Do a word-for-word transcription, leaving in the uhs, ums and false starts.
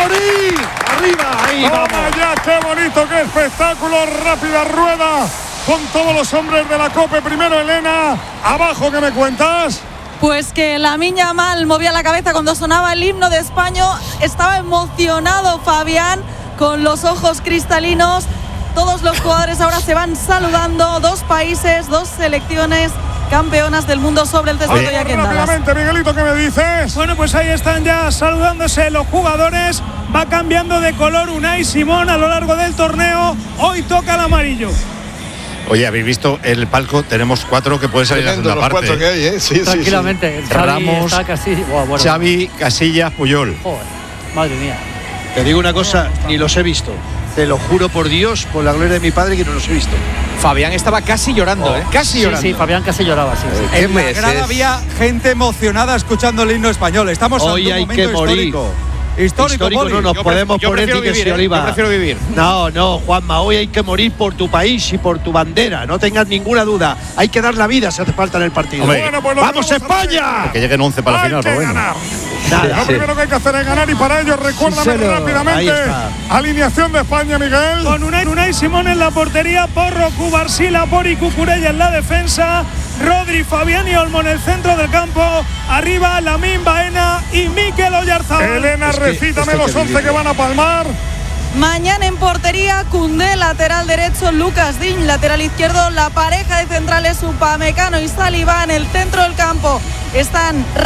morir! ¡Arriba! ¡Ahí Toma vamos! ya, qué bonito, qué espectáculo, rápida rueda con todos los hombres de la COPE. Primero Elena, abajo, ¿qué me cuentas? Pues que Lamine Yamal movía la cabeza cuando sonaba el himno de España. Estaba emocionado Fabián, con los ojos cristalinos. Todos los jugadores ahora se van saludando. Dos países, dos selecciones campeonas del mundo sobre el césped hoy aquí en Dallas. Rápidamente, Miguelito, ¿qué me dices? Bueno, pues ahí están ya saludándose los jugadores. Va cambiando de color Unai Simón a lo largo del torneo. Hoy toca el amarillo. Oye, ¿habéis visto el palco? Tenemos cuatro que pueden salir Tremendo, a la los segunda parte. cuatro que hay, ¿eh? Sí, Tranquilamente. sí, sí. Ramos, está casi, bueno, bueno. Xavi, Casillas, Puyol. Joder, madre mía. Te digo una cosa, ni los he visto. Te lo juro por Dios, por la gloria de mi padre, que no los he visto. Fabián estaba casi llorando, Oh. ¿eh? Casi Sí, llorando. sí, Fabián casi lloraba, sí. sí. En la grada había gente emocionada escuchando el himno español. Estamos Hoy ante un hay momento que morir. histórico. Histórico, Histórico Poli. no nos Yo podemos yo poner prefiero ni que vivir, si ¿eh? Oliva. Yo prefiero vivir. No, no, Juanma, hoy hay que morir por tu país y por tu bandera. No tengas ninguna duda. Hay que dar la vida si hace falta en el partido. Hombre, Bueno, pues lo ¡vamos, que vamos a España! Que lleguen once para la Hay final, que Rubén. ganar. Nada. Lo primero que hay que hacer es ganar y para ello recuérdame Sí, señor. rápidamente Ahí está. alineación de España, Miguel. Con Unai, Unai Simón en la portería, Porro, Cubarsila, Pori, Cucurella en la defensa, Rodri, Fabián y Olmo en el centro del campo, arriba Lamine Baena y Mikel Oyarzabal. Elena, Es que recítame esto hay los que once que vivirlo. van a palmar. Mañana en portería, Koundé, lateral derecho, Lucas Digne, lateral izquierdo. La pareja de centrales, Upamecano y Saliba en el centro del campo. Están